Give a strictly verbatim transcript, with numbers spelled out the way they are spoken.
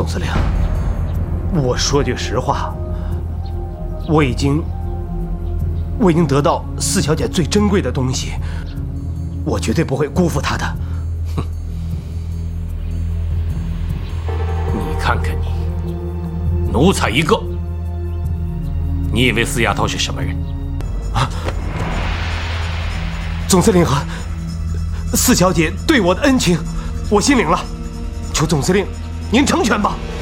总司令，我说句实话，我已经，我已经得到四小姐最珍贵的东西，我绝对不会辜负她的。 哼！你看看你，奴才一个，你以为四丫头是什么人？ 啊！总司令和四小姐对我的恩情，我心领了，求总司令您成全吧。